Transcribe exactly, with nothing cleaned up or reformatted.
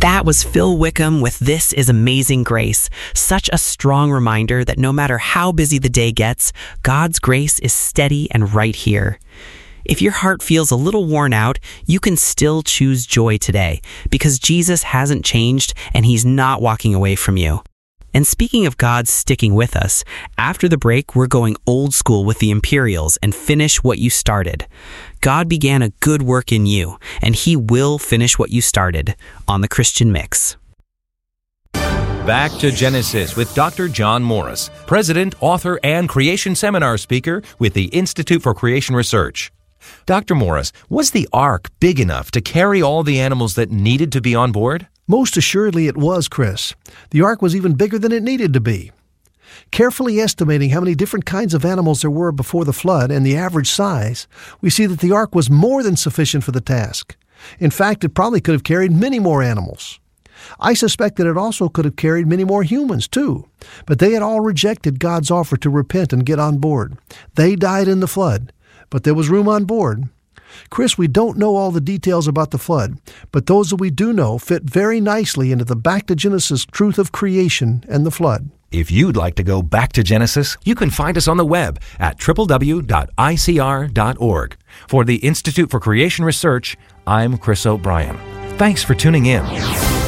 That was Phil Wickham with This is Amazing Grace. Such a strong reminder that no matter how busy the day gets, God's grace is steady and right here. If your heart feels a little worn out, you can still choose joy today because Jesus hasn't changed and He's not walking away from you. And speaking of God sticking with us, after the break, we're going old school with the Imperials and finish what you started. God began a good work in you, and He will finish what you started on the Christian Mix. Back to Genesis with Doctor John Morris, president, author, and creation seminar speaker with the Institute for Creation Research. Doctor Morris, was the ark big enough to carry all the animals that needed to be on board? Most assuredly it was, Chris. The ark was even bigger than it needed to be. Carefully estimating how many different kinds of animals there were before the flood and the average size, we see that the ark was more than sufficient for the task. In fact, it probably could have carried many more animals. I suspect that it also could have carried many more humans, too. But they had all rejected God's offer to repent and get on board. They died in the flood, but there was room on board. Chris, we don't know all the details about the flood, but those that we do know fit very nicely into the Back to Genesis truth of creation and the flood. If you'd like to go back to Genesis, you can find us on the web at w w w dot i c r dot org. For the Institute for Creation Research, I'm Chris O'Brien. Thanks for tuning in.